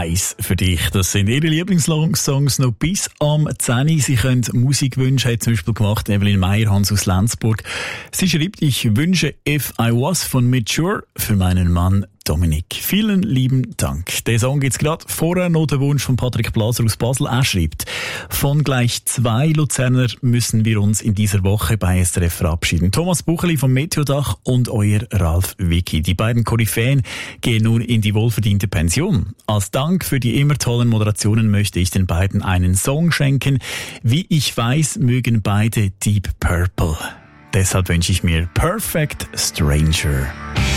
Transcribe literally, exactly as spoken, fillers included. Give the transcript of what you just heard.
Eis für dich. Das sind ihre Lieblingssongs noch bis am zehn. Sie können Musikwünsche, hat zum Beispiel gemacht Evelyn Meyerhans aus Lenzburg. Sie schreibt, ich wünsche If I Was von Mature für meinen Mann Dominik. Vielen lieben Dank. Den Song gibt's gerade. Vorher noch der Wunsch von Patrick Blaser aus Basel. Er schreibt, von gleich zwei Luzerner müssen wir uns in dieser Woche bei S R F verabschieden. Thomas Bucheli vom Meteodach und euer Ralf Wicki. Die beiden Koryphäen gehen nun in die wohlverdiente Pension. Als Dank für die immer tollen Moderationen möchte ich den beiden einen Song schenken. Wie ich weiß, mögen beide Deep Purple. Deshalb wünsche ich mir Perfect Stranger.